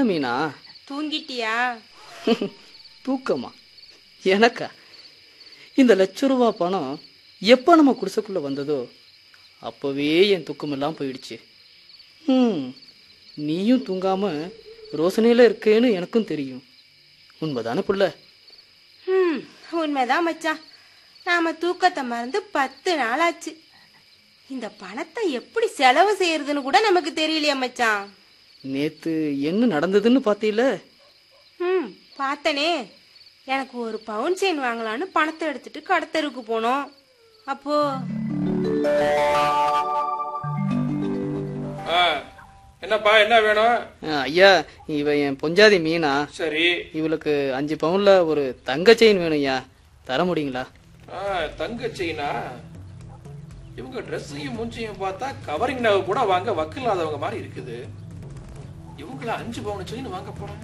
மீனா தூங்கிட்டியா? தூக்கமா? எனக்கா? இந்த ₹1,00,000 பணம் எப்போ நம்ம குடிசைக்குள்ள வந்ததோ அப்போவே என் தூக்கமெல்லாம் போயிடுச்சு. நீயும் தூங்காம ரோசனையில இருக்கேன்னு எனக்கும் தெரியும். உண்மைதானே புள்ள? உண்மைதான் மச்சான். நாம தூக்கத்தை மறந்து 10 நாள் ஆச்சு. இந்த பணத்தை எப்படி செலவு செய்யறதுன்னு கூட நமக்கு தெரியலையா மச்சான்? நேத்து என்ன நடந்ததுன்னு பாத்தீல? பார்த்தனே. எனக்கு ஒரு பவுன் செயின் வாங்கலான்னு பணத்தை எடுத்துட்டு கடத்தருக்கு போனோம். அப்போ என்னப்பா, என்ன வேணும்? ஐயா, இவ என் பொஞ்சாதி மீனா. சரி. இவளுக்கு 5 பவுன்ல ஒரு தங்க செயின் வேணும் ஐயா. தர முடியுங்களா? தங்க செயினா? இவங்க ட்ரெஸ்ஸையும் மூஞ்சியும் பார்த்தா கவரிங் நகை கூட வாங்க வக்கில்லாதவங்க மாதிரி இருக்குது. இவங்கள 5 பவுன் செயின் வாங்க போறாங்க.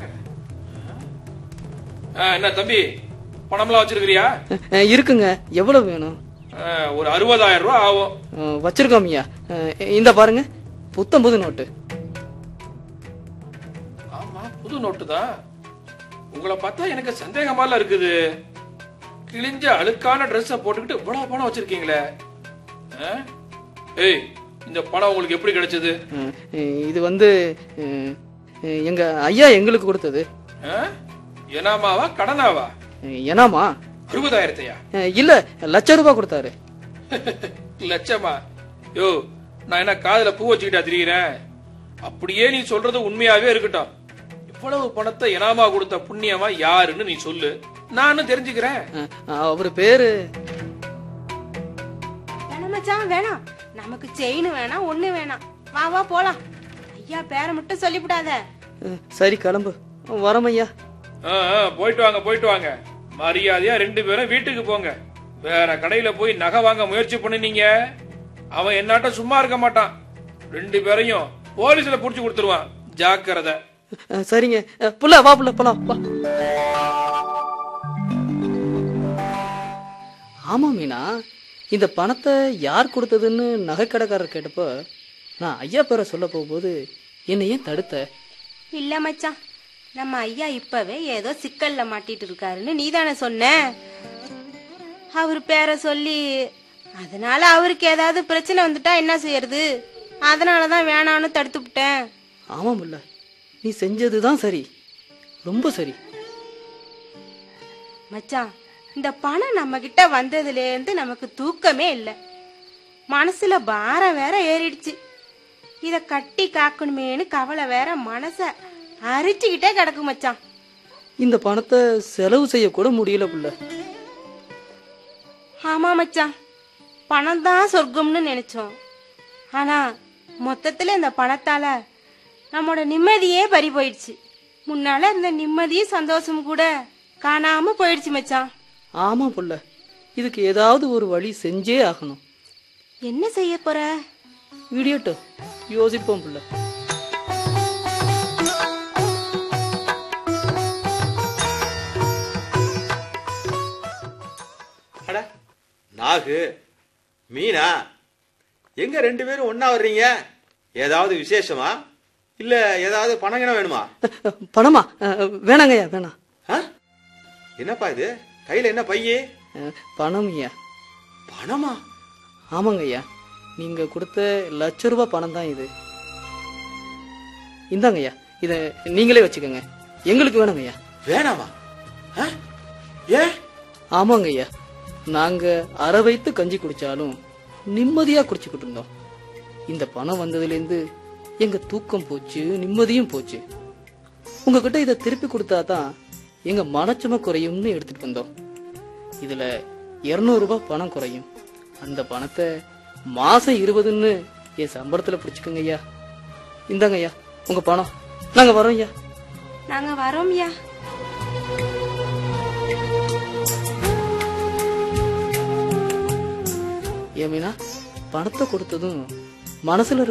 என்ன தம்பி, பணம்லாம் வச்சிருக்கிறியா? இருக்குங்க. எவ்வளவு வேணும்? ஒரு 60,000 ரூபாய் ஆகும். வச்சிருக்கோம் ஐயா. இந்த பாருங்க, புத்தம் புது நோட்டு. ஆமா, புது நோட்டு தான். உங்களை பார்த்தா எனக்கு சந்தேகமால இருக்குது. கிழிஞ்ச அழுக்கான ட்ரெஸ்ஸ போட்டுக்கிட்டு இவ்வளவு பணம் வச்சிருக்கீங்களே. ஏய், இந்த பணம் உங்களுக்கு எப்படி கிடைச்சது? இது வந்து எங்க ஐயா எங்களுக்கு கொடுத்தது. எனாமாவா கடனாவா? எனாமா? 60,000 இல்ல, ₹1,00,000 கொடுத்தாரு. லட்சமா? யோ, நான் என்ன காதுல பூ வச்சுக்கிட்டா திரிகிறேன்? அப்படியே நீ சொல்றது உண்மையாவே இருக்கட்டும். இவ்வளவு பணத்தை எனாமா கொடுத்த புண்ணியமா யாருன்னு நீ சொல்லு, நானும் தெரிஞ்சுக்கிறேன். அவரு பேரு மச்சான் வேணாம். நமக்கு செயின் வேணாம், ஒண்ணு வேணாம். வா வா போலாம். ஐயா பேரை மட்டும் சொல்லிவிடாத. சரி, கிளம்பு. வரோம் ஐயா. போயிட்டு வாங்க, போயிட்டு வாங்க. மரியாதையா 2 பேரும் வீட்டுக்கு போங்க. வேற கடையில போய் நகை வாங்க முயற்சி பண்ணினீங்க, அவன் என்னாட்ட சும்மா இருக்க மாட்டான். 2 பேரையும் போலீஸ்ல புடிச்சு கொடுத்துருவான். ஜாக்கிரதை. சரிங்க புள்ள. வா புள்ள, போலாம் வா. ஆமா மீனா, இந்த பணத்தை யார் கொடுத்ததுன்னு நகைக்கடைக்காரர் கேட்டப்போ நான் ஐயா பேரை சொல்ல போகும்போது என்ன ஏன் தடுத்த? இல்ல மச்சான், நம்ம ஐயா இப்பவே ஏதோ சிக்கல்ல மாட்டிட்டு இருக்காருன்னு நீதானே சொன்ன. அவரு பேரை சொல்லி அதனால அவருக்கு ஏதாவது பிரச்சனை வந்துட்டா என்ன செய்யறது? அதனாலதான் வேணான்னு தடுத்து விட்டேன். ஆமாம் இல்ல, நீ செஞ்சதுதான் சரி, ரொம்ப சரி. மச்சான், இந்த பணம் நம்ம கிட்ட வந்ததுல இருந்து நமக்கு தூக்கமே இல்ல. மனசுல பாரம் வேற ஏறிடுச்சு. இத கட்டி காக்கணுமேனு கவலை வேற மனச அரிச்சுக்கிட்டே கிடக்கு மச்சான். இந்த பணத்தை செலவு செய்ய கூட முடியல புள்ள. ஆமா மச்சான், பணம் தான் சொர்க்கம்னு நினைச்சோம். ஆனா மொத்தத்துல இந்த பணத்தால நம்மோட நிம்மதியே பறி போயிடுச்சு. முன்னால இருந்த நிம்மதியும் சந்தோஷமும் கூட காணாம போயிடுச்சு மச்சான். ஆமா புள்ள, இதுக்கு ஏதாவது ஒரு வழி செஞ்சே ஆகணும். என்ன செய்ய போற? இடியட்டு யோசிப்போம் புள்ள. நாகு, மீனா, எங்க 2 பேரும் ஒன்னா வர்றீங்க? ஏதாவது விசேஷமா? இல்ல ஏதாவது பணம் வேணுமா? பணமா? வேணாங்கய்யா, வேணாம். என்னப்பா இது கையில? என்ன பையே? பணம் ஐயா. பணமா? ஆமாங்க ஐயா, நீங்க கொடுத்த ₹1,00,000 பணம் தான் இது. இந்தாங்க ஐயா, இத நீங்களே வச்சுக்கோங்க. எங்களுக்கு வேணுங்க ஐயா. வேணாமா? ஏன்? ஆமாங்க ஐயா, நாங்க அரை வைத்து கஞ்சி குடிச்சாலும் நிம்மதியா குடிச்சுக்கிட்டு இருந்தோம். இந்த பணம் வந்ததுல இருந்து எங்க தூக்கம் போச்சு, நிம்மதியும் போச்சு. உங்ககிட்ட இதை திருப்பி கொடுத்தாதான் எங்க மனச்சுமை குறையும்னு எடுத்துட்டு வந்தோம். இதுல ₹200 பணம் குறையும். அந்த பணத்தை மாசம் 20ன்னு என் சம்பளத்துல பிடிச்சுக்கோங்க ஐயா. இந்தாங்க ஐயா உங்க பணம். நாங்க வரோம் ஐயா. நாங்க வரோம் ஐயா. ஏமீனா, பணத்தை கொடுத்ததும் மனசுல